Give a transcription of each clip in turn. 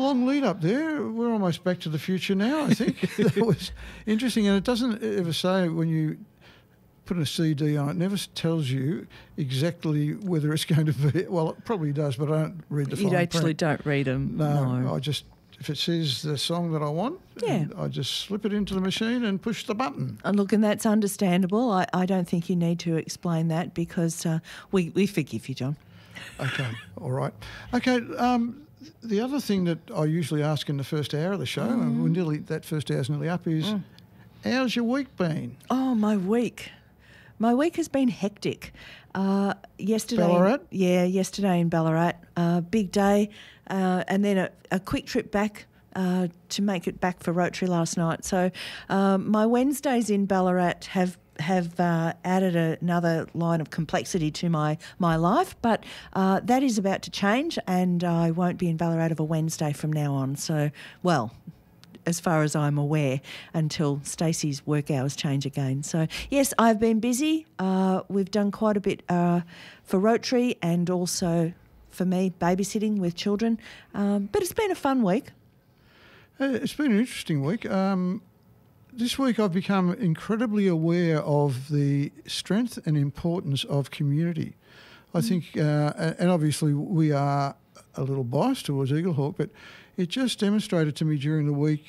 long lead up there. We're almost back to the future now, I think. That was interesting. And it doesn't ever say when you put a CD on, it never tells you exactly whether it's going to be. Well, it probably does, but I don't read the fine print. You actually don't read them. No, I just, if it says the song that I want, I just slip it into the machine and push the button. And look, and that's understandable. I don't think you need to explain that because we forgive you, John. Okay, all right. Okay, the other thing that I usually ask in the first hour of the show, and that first hour's nearly up, is how's your week been? Oh, my week. My week has been hectic. Yesterday, Ballarat? Yeah, yesterday in Ballarat. Big day, and then a quick trip back to make it back for Rotary last night. So my Wednesdays in Ballarat have added another line of complexity to my life, but that is about to change, and I won't be in Ballarat of a Wednesday from now on. So, well, as far as I'm aware, until Stacey's work hours change again. So, yes, I've been busy. We've done quite a bit for Rotary and also for me, babysitting with children. But it's been a fun week. It's been an interesting week. This week I've become incredibly aware of the strength and importance of community. I think, and obviously we are a little biased towards Eaglehawk, but it just demonstrated to me during the week,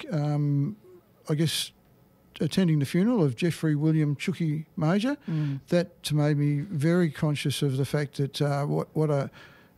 I guess, attending the funeral of Jeffrey William Chucky Major, that made me very conscious of the fact that what a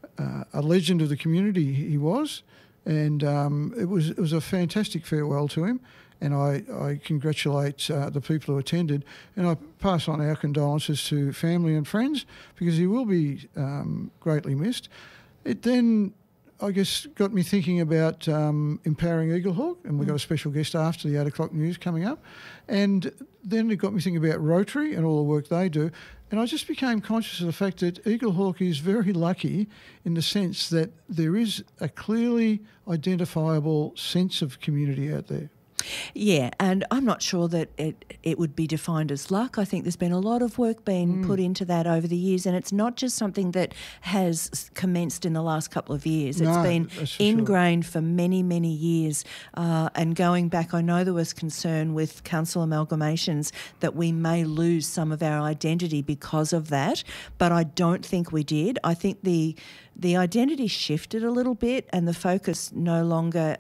legend of the community he was, and it was a fantastic farewell to him. And I congratulate the people who attended, and I pass on our condolences to family and friends because he will be greatly missed. It then, I guess, got me thinking about empowering Eaglehawk, and we've got a special guest after the 8 o'clock news coming up. And then it got me thinking about Rotary and all the work they do. And I just became conscious of the fact that Eaglehawk is very lucky in the sense that there is a clearly identifiable sense of community out there. Yeah, and I'm not sure that it would be defined as luck. I think there's been a lot of work being put into that over the years, and it's not just something that has commenced in the last couple of years. It's been ingrained for many, many years. And going back, I know there was concern with council amalgamations that we may lose some of our identity because of that, but I don't think we did. I think the identity shifted a little bit and the focus no longer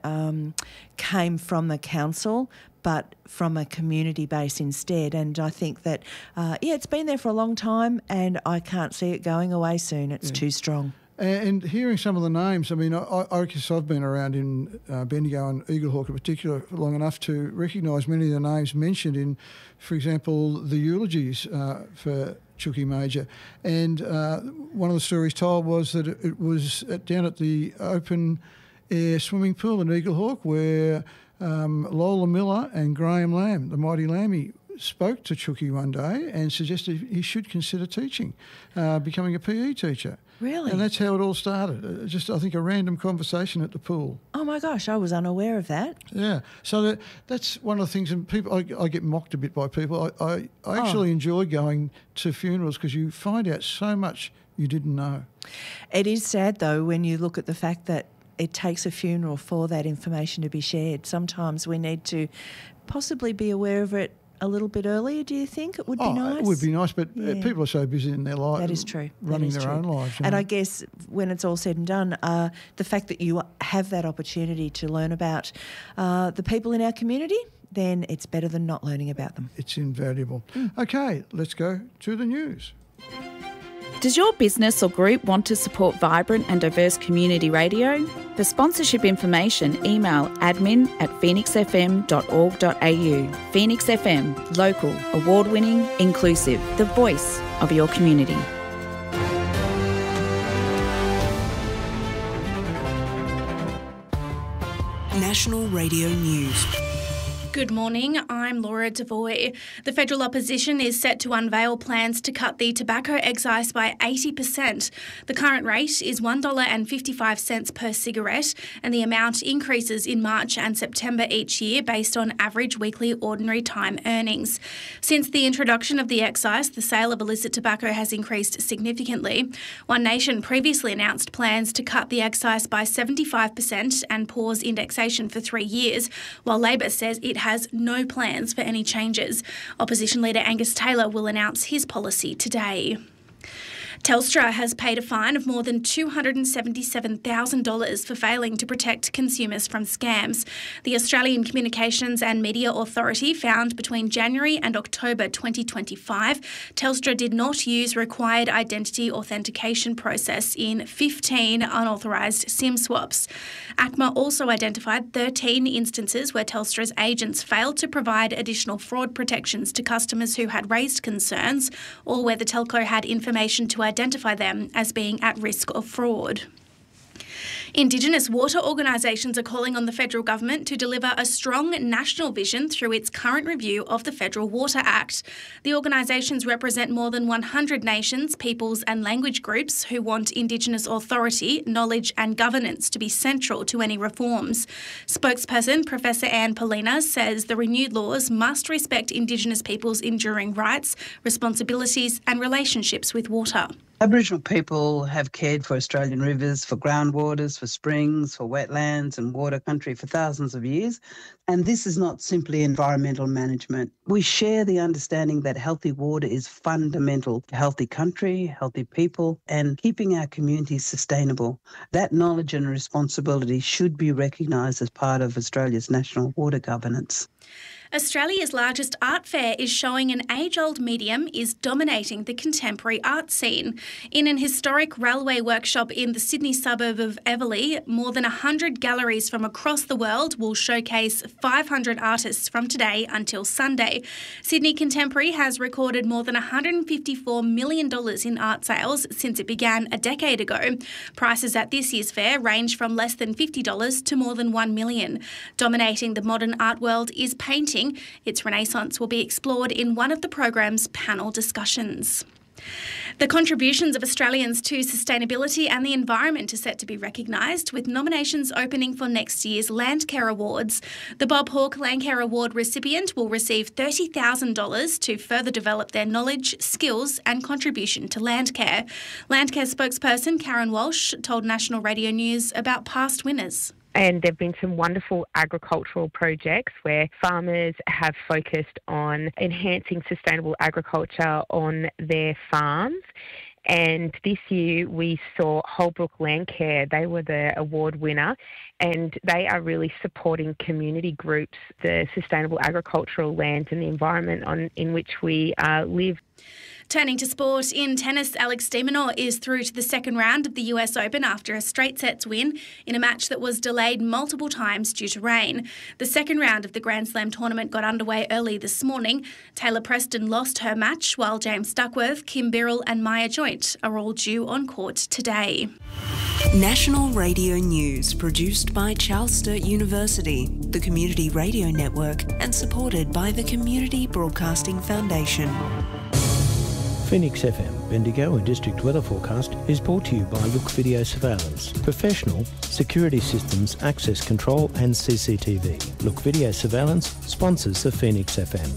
came from the council but from a community base instead. And I think that, it's been there for a long time and I can't see it going away soon. It's too strong. And hearing some of the names, I mean, I guess I've been around in Bendigo and Eaglehawk in particular long enough to recognise many of the names mentioned in, for example, the eulogies for Chucky Major. And one of the stories told was that it was down at the open air swimming pool in Eaglehawk where Lola Miller and Graham Lamb, the mighty Lammy, spoke to Chucky one day and suggested he should consider teaching, becoming a PE teacher. Really? And that's how it all started. Just, I think, a random conversation at the pool. Oh, my gosh, I was unaware of that. Yeah. So that's one of the things, and people, I get mocked a bit by people. I actually enjoy going to funerals because you find out so much you didn't know. It is sad, though, when you look at the fact that it takes a funeral for that information to be shared. Sometimes we need to possibly be aware of it a little bit earlier, do you think? It would be nice? It would be nice, but people are so busy in their lives. That is true. Running their own lives. And I guess when it's all said and done, the fact that you have that opportunity to learn about the people in our community, then it's better than not learning about them. It's invaluable. Okay, let's go to the news. Does your business or group want to support vibrant and diverse community radio? For sponsorship information, email admin@phoenixfm.org.au. Phoenix FM, local, award-winning, inclusive, the voice of your community. National Radio News. Good morning, I'm Laura Devoy. The federal opposition is set to unveil plans to cut the tobacco excise by 80%. The current rate is $1.55 per cigarette, and the amount increases in March and September each year based on average weekly ordinary time earnings. Since the introduction of the excise, the sale of illicit tobacco has increased significantly. One Nation previously announced plans to cut the excise by 75% and pause indexation for 3 years, while Labor says it has no plans for any changes. Opposition leader Angus Taylor will announce his policy today. Telstra has paid a fine of more than $277,000 for failing to protect consumers from scams. The Australian Communications and Media Authority found between January and October 2025, Telstra did not use required identity authentication process in 15 unauthorised SIM swaps. ACMA also identified 13 instances where Telstra's agents failed to provide additional fraud protections to customers who had raised concerns, or where the telco had information to identify them as being at risk of fraud. Indigenous water organisations are calling on the federal government to deliver a strong national vision through its current review of the Federal Water Act. The organisations represent more than 100 nations, peoples and language groups who want Indigenous authority, knowledge and governance to be central to any reforms. Spokesperson Professor Anne Polina says the renewed laws must respect Indigenous peoples' enduring rights, responsibilities and relationships with water. Aboriginal people have cared for Australian rivers, for groundwaters, for springs, for wetlands and water country for thousands of years. And this is not simply environmental management. We share the understanding that healthy water is fundamental to healthy country, healthy people, and keeping our communities sustainable. That knowledge and responsibility should be recognised as part of Australia's national water governance. Australia's largest art fair is showing an age-old medium is dominating the contemporary art scene. In an historic railway workshop in the Sydney suburb of Everleigh, more than 100 galleries from across the world will showcase 500 artists from today until Sunday. Sydney Contemporary has recorded more than $154 million in art sales since it began a decade ago. Prices at this year's fair range from less than $50 to more than $1 million. Dominating the modern art world is painting. Its renaissance will be explored in one of the programme's panel discussions. The contributions of Australians to sustainability and the environment are set to be recognised, with nominations opening for next year's Landcare Awards. The Bob Hawke Landcare Award recipient will receive $30,000 to further develop their knowledge, skills and contribution to Landcare. Landcare spokesperson Karen Walsh told National Radio News about past winners. And there have been some wonderful agricultural projects where farmers have focused on enhancing sustainable agriculture on their farms. And this year we saw Holbrook Landcare. They were the award winner, and they are really supporting community groups, the sustainable agricultural lands and the environment in which we live. Turning to sport, in tennis, Alex de Minaur is through to the second round of the US Open after a straight sets win in a match that was delayed multiple times due to rain. The second round of the Grand Slam tournament got underway early this morning. Taylor Preston lost her match, while James Duckworth, Kim Birrell and Maya Joint are all due on court today. National Radio News, produced by Charles Sturt University, the Community Radio Network, and supported by the Community Broadcasting Foundation. Phoenix FM, Bendigo and District Weather Forecast is brought to you by Look Video Surveillance. Professional security systems, access control and CCTV. Look Video Surveillance sponsors the Phoenix FM.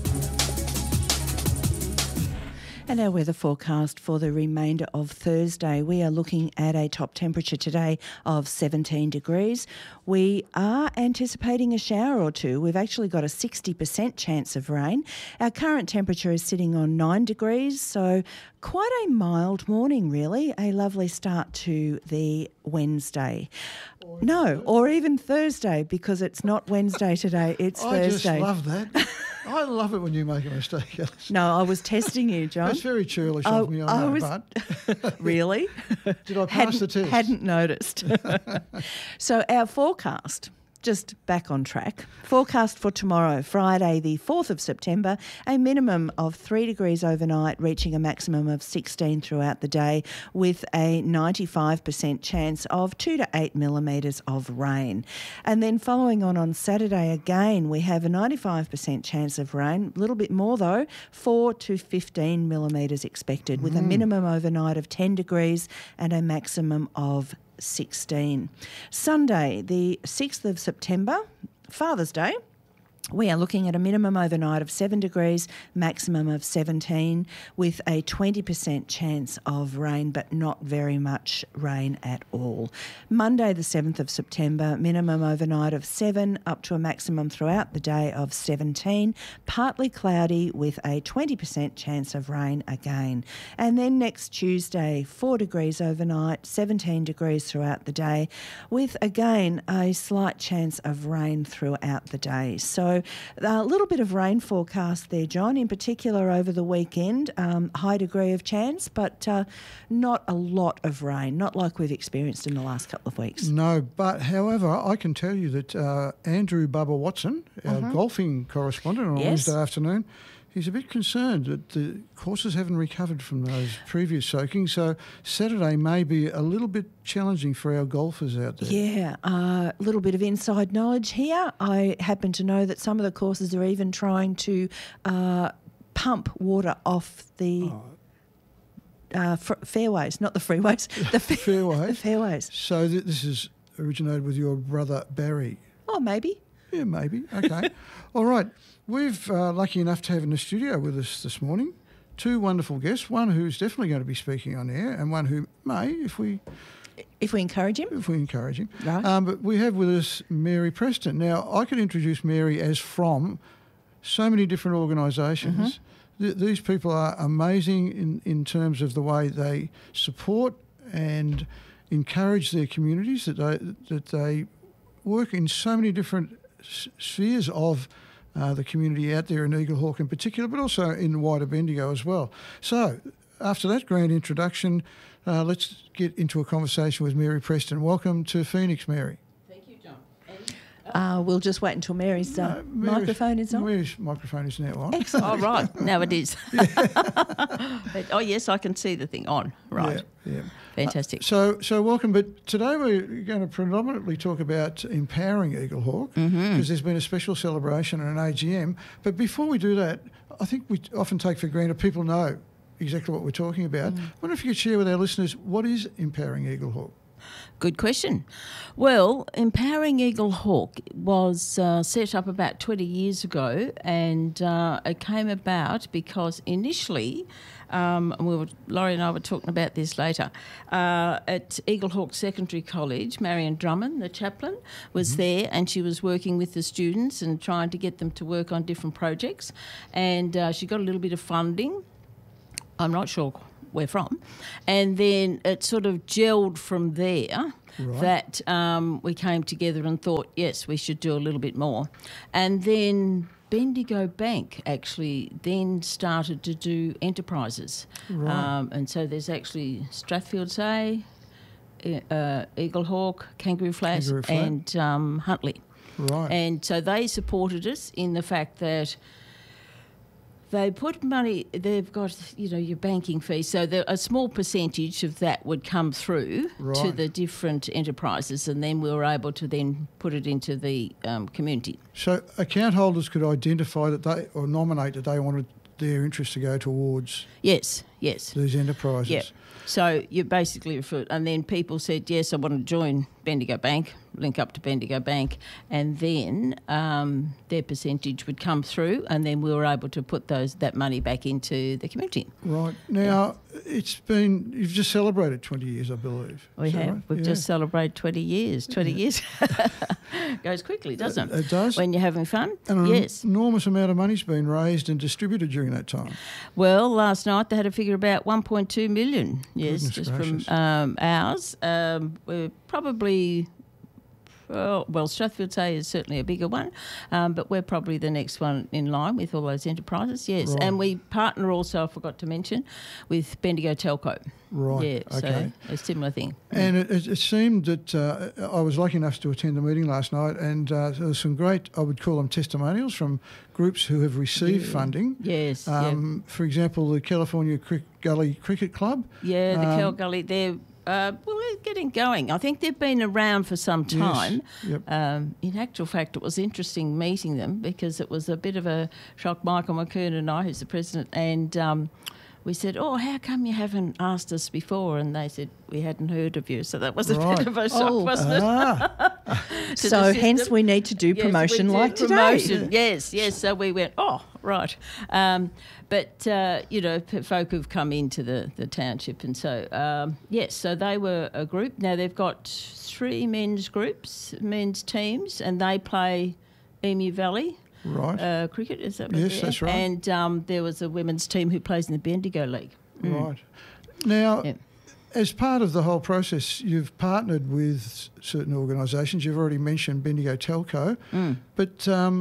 And our weather forecast for the remainder of Thursday. We are looking at a top temperature today of 17 degrees. We are anticipating a shower or two. We've actually got a 60% chance of rain. Our current temperature is sitting on 9 degrees, so quite a mild morning really. A lovely start to the Wednesday. Or even Thursday, because it's not Wednesday today, it's Thursday. I just love that. I love it when you make a mistake, Alice. No, I was testing you, John. That's very churlish of me, I know, but... Really? Did I pass the test? Hadn't noticed. So our forecast just back on track. Forecast for tomorrow, Friday the 4th of September, a minimum of 3 degrees overnight, reaching a maximum of 16 throughout the day, with a 95% chance of 2 to 8 millimetres of rain. And then following on Saturday again, we have a 95% chance of rain, a little bit more though, 4 to 15 millimetres expected, with a minimum overnight of 10 degrees and a maximum of 16. Sunday, the 6th of September, Father's Day. We are looking at a minimum overnight of 7 degrees, maximum of 17, with a 20% chance of rain, but not very much rain at all. Monday, the 7th of September, minimum overnight of 7, up to a maximum throughout the day of 17, partly cloudy with a 20% chance of rain again. And then next Tuesday, 4 degrees overnight, 17 degrees throughout the day, with again a slight chance of rain throughout the day. So a little bit of rain forecast there, John, in particular over the weekend. High degree of chance, but not a lot of rain, not like we've experienced in the last couple of weeks. No, but however, I can tell you that Andrew Bubba Watson, our golfing correspondent on Wednesday afternoon, he's a bit concerned that the courses haven't recovered from those previous soakings, so Saturday may be a little bit challenging for our golfers out there. Yeah, a little bit of inside knowledge here. I happen to know that some of the courses are even trying to pump water off the fairways, not the freeways, the fairways. The fairways. So this is originated with your brother Barry. Oh, maybe. Yeah, maybe. Okay. All right. We've lucky enough to have in the studio with us this morning 2 wonderful guests, one who's definitely going to be speaking on air and one who may, if we encourage him. Right. But we have with us Mary Preston. Now, I could introduce Mary as from so many different organisations. These people are amazing in terms of the way they support and encourage their communities, that they work in so many different spheres of the community out there in Eagle Hawk in particular, but also in wider Bendigo as well. So after that grand introduction, let's get into a conversation with Mary Preston. Welcome to Phoenix, Mary. Thank you, John. We'll just wait until Mary's microphone is on. Mary's microphone is now on. Excellent. Oh, right. Now it is. But, yes, I can see the thing on. Right. Yeah. Fantastic. So welcome. But today we're going to predominantly talk about empowering Eagle Hawk because there's been a special celebration and an AGM. But before we do that, I think we often take for granted people know exactly what we're talking about. I wonder if you could share with our listeners, what is empowering Eagle Hawk? Good question. Well, Empowering Eagle Hawk was set up about 20 years ago, and it came about because initially, Laurie and I were talking about this later, at Eagle Hawk Secondary College, Marion Drummond, the chaplain, was there, and she was working with the students and trying to get them to work on different projects, and she got a little bit of funding. I'm not sure where from, and then it sort of gelled from there. Right. That we came together and thought, yes, we should do a little bit more. And then Bendigo Bank actually then started to do enterprises. Right. And so there's actually Strathfields A, Eagle Hawk, Kangaroo Flat, and Huntley. Right. And so they supported us in the fact that they put money, they've got, your banking fees, so a small percentage of that would come through to the different enterprises, and then we were able to then put it into the community. So account holders could identify that or nominate that they wanted their interest to go towards yes these enterprises. Yeah. So you basically referred, and then people said, yes, I want to join Bendigo Bank, link up to Bendigo Bank, and then their percentage would come through, and then we were able to put that money back into the community. Right. Now, you've just celebrated 20 years, I believe. We have. Right? We've just celebrated 20 years. 20 years goes quickly, doesn't it? It does. When you're having fun. And yes. An enormous amount of money's been raised and distributed during that time. Well, last night they had a figure about 1.2 million. Yes, Goodness just gracious. from ours. We're probably well, Strathfield Day is certainly a bigger one, but we're probably the next one in line with all those enterprises, yes. Right. And we partner also, I forgot to mention, with Bendigo Telco. Right, Yeah, okay. so a similar thing. And it seemed that I was lucky enough to attend the meeting last night, and there was some great, I would call them testimonials from groups who have received funding. Yes. For example, the California Gully Cricket Club. Yeah, the Cal Gully, they're getting going. I think they've been around for some time. Yes, yep. In actual fact, it was interesting meeting them because it was a bit of a shock. Michael McKern and I, who's the president, and we said, how come you haven't asked us before? And they said, we hadn't heard of you. So that was a bit of a shock, wasn't it? So hence we need to do promotion like today. Promotion, yes. So we went, right. But folk who've come into the township. And so, so they were a group. Now they've got 3 men's teams, and they play Emu Valley. Right. Cricket, is that right? Yes, that's right. And there was a women's team who plays in the Bendigo League. Right. Now, as part of the whole process, you've partnered with certain organisations. You've already mentioned Bendigo Telco, but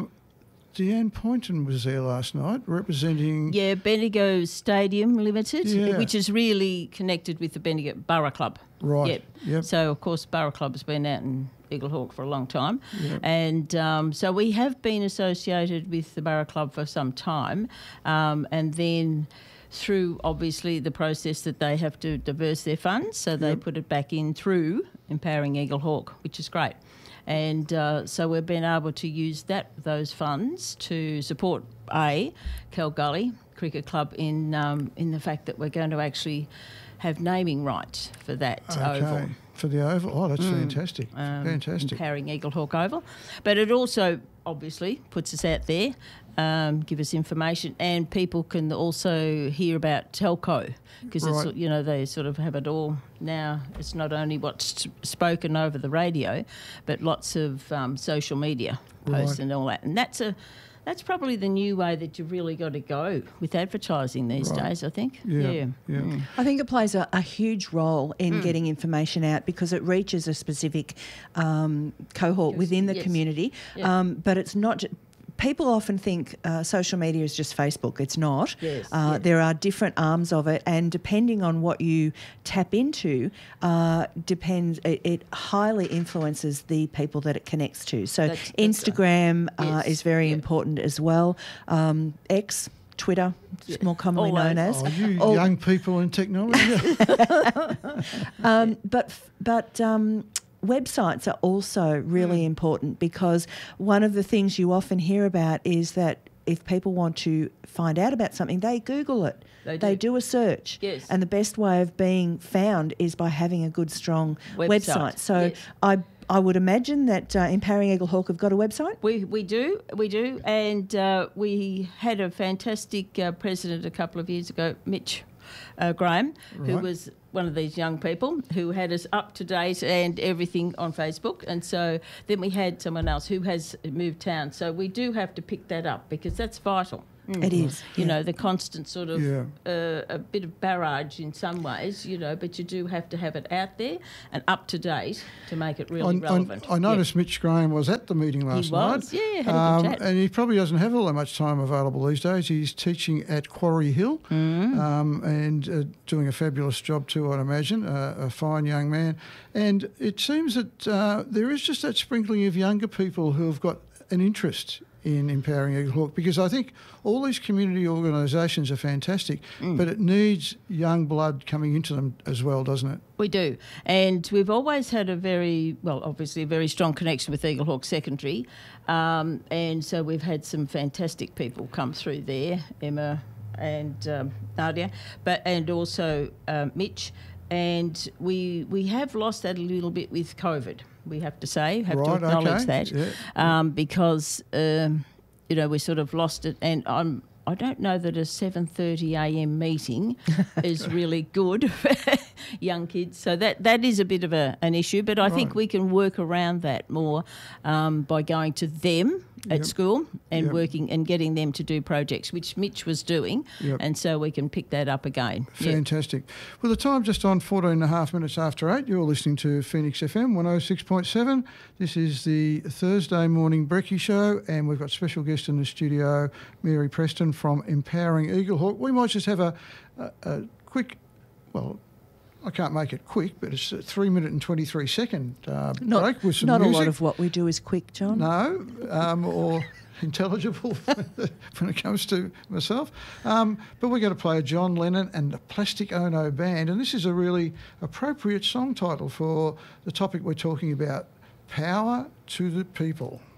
Deanne Poynton was there last night representing... Yeah, Bendigo Stadium Limited, which is really connected with the Bendigo Borough Club. Right. Yep. So, of course, Borough Club has been out in Eagle Hawk for a long time. Yep. And so we have been associated with the Borough Club for some time. And then through, obviously, the process that they have to diverse their funds, so they put it back in through Empowering Eagle Hawk, which is great. And so we've been able to use those funds to support Cal Gully Cricket Club in the fact that we're going to actually have naming rights for that oval. For the oval? Oh, that's fantastic. Fantastic. Empowering Eagle Hawk Oval. But it also obviously puts us out there, give us information, and people can also hear about Telco because it's, they sort of have it all now. It's not only what's spoken over the radio, but lots of social media posts and all that. And that's probably the new way that you've really got to go with advertising these days, I think. Yeah. I think it plays a huge role in getting information out because it reaches a specific cohort within the community. Yeah. But it's not... People often think social media is just Facebook. It's not. There are different arms of it, and depending on what you tap into, it highly influences the people that it connects to. So that's Instagram is very important as well. X, Twitter, it's more commonly known as. Young people in technology. But websites are also really important because one of the things you often hear about is that if people want to find out about something, they Google it. They do a search. Yes. And the best way of being found is by having a good, strong website. So I would imagine that Empowering Eagle Hawk have got a website? We do. And we had a fantastic president a couple of years ago, Mitch Graham, who was one of these young people who had us up to date and everything on Facebook. And so then we had someone else who has moved town. So we do have to pick that up because that's vital. It is. You know, the constant sort of a bit of barrage in some ways, but you do have to have it out there and up to date to make it really relevant. I noticed Mitch Graham was at the meeting last night. He was, had a good chat. And he probably doesn't have all that much time available these days. He's teaching at Quarry Hill and doing a fabulous job too, I'd imagine, a fine young man. And it seems that there is just that sprinkling of younger people who have got an interest in Empowering Eagle Hawk, because I think all these community organisations are fantastic, but it needs young blood coming into them as well, doesn't it? We do. And we've always had obviously a very strong connection with Eagle Hawk Secondary. And so we've had some fantastic people come through there, Emma and Nadia, and also Mitch. And we have lost that a little bit with COVID. We have to say, to acknowledge that, because we sort of lost it. And I don't know that a 7:30 a.m. meeting is really good for young kids. So that is a bit of an issue. But I think we can work around that more by going to them at school and working and getting them to do projects, which Mitch was doing, and so we can pick that up again. Fantastic. Well, the time just on 14 and a half minutes after 8. You're listening to Phoenix FM 106.7. This is the Thursday morning Brekkie Show, and we've got special guest in the studio, Mary Preston from Empowering Eaglehawk. We might just have a quick, well, I can't make it quick, but it's a 3-minute and 23-second break with some not music. A lot of what we do is quick, John. No, or intelligible when it comes to myself. But we're going to play John Lennon and the Plastic Ono Band, and this is a really appropriate song title for the topic we're talking about, Power to the People.